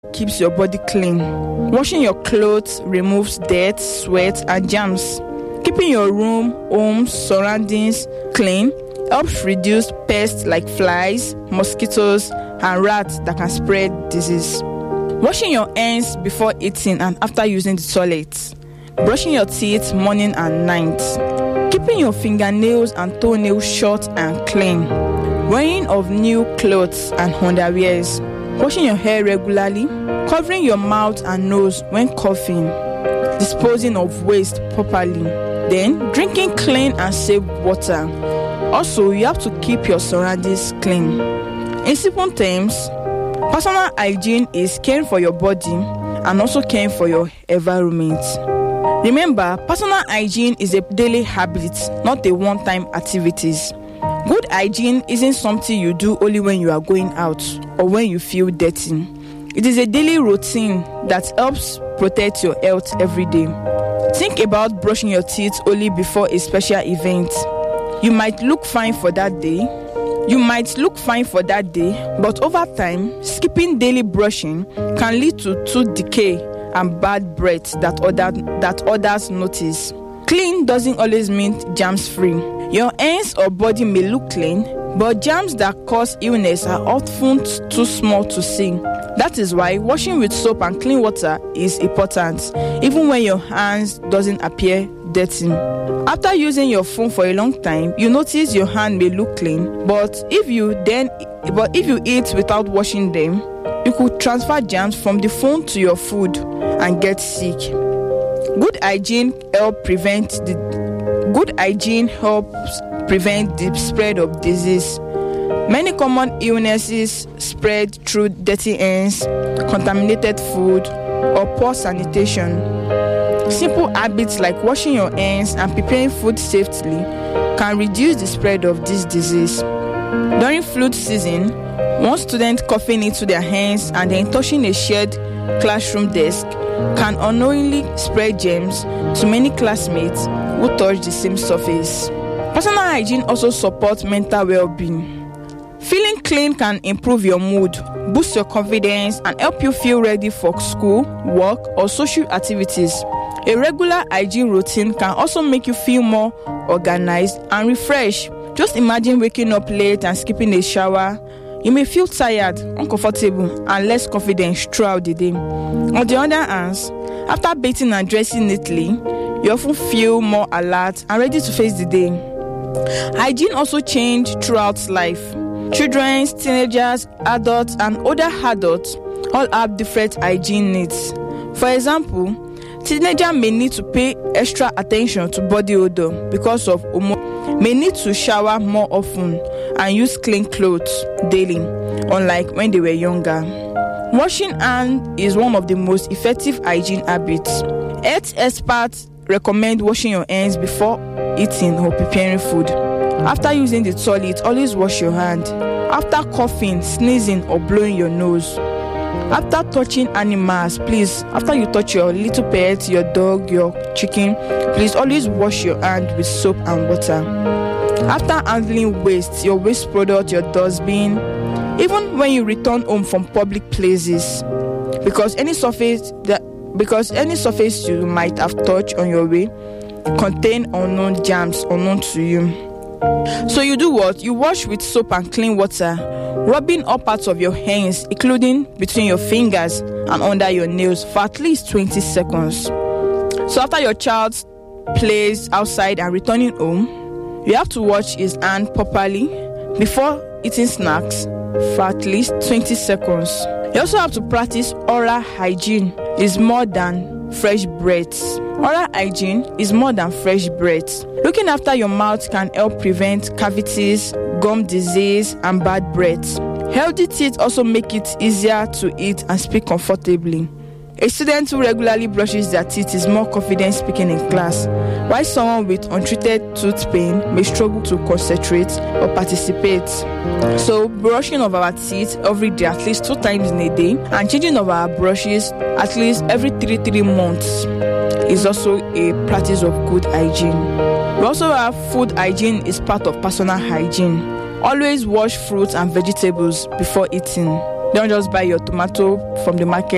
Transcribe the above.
keeps your body clean. Washing your clothes removes dirt, sweat, and germs. Keeping your room, homes, surroundings clean helps reduce pests like flies, mosquitoes, and rats that can spread disease. Washing your hands before eating and after using the toilet. Brushing your teeth morning and night. Keeping your fingernails and toenails short and clean. Wearing of new clothes and underwears. Washing your hair regularly. Covering your mouth and nose when coughing. Disposing of waste properly. Then, drinking clean and safe water. Also, you have to keep your surroundings clean. In simple terms, personal hygiene is caring for your body and also caring for your environment. Remember, personal hygiene is a daily habit, not a one-time activity. Good hygiene isn't something you do only when you are going out or when you feel dirty. It is a daily routine that helps protect your health every day. Think about brushing your teeth only before a special event. You might look fine for that day, but over time, skipping daily brushing can lead to tooth decay and bad breath that others notice. Clean doesn't always mean germs-free. Your hands or body may look clean, but germs that cause illness are often too small to see. That is why washing with soap and clean water is important, even when your hands doesn't appear dirty. After using your phone for a long time, you notice your hand may look clean, but if you eat without washing them, you could transfer germs from the phone to your food and get sick. Good hygiene helps prevent the spread of disease. Many common illnesses spread through dirty hands, contaminated food, or poor sanitation. Simple habits like washing your hands and preparing food safely can reduce the spread of this disease. During flu season, one student coughing into their hands and then touching a shared classroom desk can unknowingly spread germs to many classmates who touch the same surface. Personal hygiene also supports mental well-being. Feeling clean can improve your mood, boost your confidence, and help you feel ready for school, work, or social activities. A regular hygiene routine can also make you feel more organized and refreshed. Just imagine waking up late and skipping a shower. You may feel tired, uncomfortable, and less confident throughout the day. On the other hand, after bathing and dressing neatly, you often feel more alert and ready to face the day. Hygiene also changes throughout life. Children, teenagers, adults, and older adults all have different hygiene needs. For example, teenagers may need to pay extra attention to body odor because of may need to shower more often and use clean clothes daily, unlike when they were younger. Washing hands is one of the most effective hygiene habits. Health experts recommend washing your hands before eating or preparing food. After using the toilet, always wash your hand. After coughing, sneezing, or blowing your nose. After touching animals, please, after you touch your little pet, your dog, your chicken, please always wash your hand with soap and water. After handling waste, your waste product, your dustbin, even when you return home from public places, because any surface you might have touched on your way contain unknown germs unknown to you. So you do what? You wash with soap and clean water, rubbing all parts of your hands, including between your fingers and under your nails, for at least 20 seconds. So after your child plays outside and returning home, you have to wash his hand properly before eating snacks for at least 20 seconds. You also have to practice oral hygiene. Is more than fresh breath. Oral hygiene is more than fresh breath. Looking after your mouth can help prevent cavities, gum disease, and bad breath. Healthy teeth also make it easier to eat and speak comfortably. A student who regularly brushes their teeth is more confident speaking in class, while someone with untreated tooth pain may struggle to concentrate or participate. So, brushing of our teeth every day at least 2 times in a day and changing of our brushes at least every 3 months is also a practice of good hygiene. We also have food hygiene is part of personal hygiene. Always wash fruits and vegetables before eating. Don't just buy your tomato from the market